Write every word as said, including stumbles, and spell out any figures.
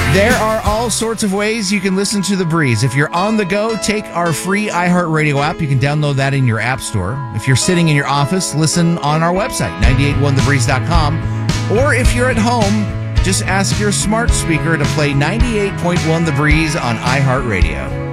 There are all sorts of ways you can listen to The Breeze. If you're on the go, take our free iHeartRadio app. You can download that in your app store. If you're sitting in your office, listen on our website, nine eight one the breeze dot com. Or if you're at home, just ask your smart speaker to play ninety-eight point one The Breeze on iHeartRadio.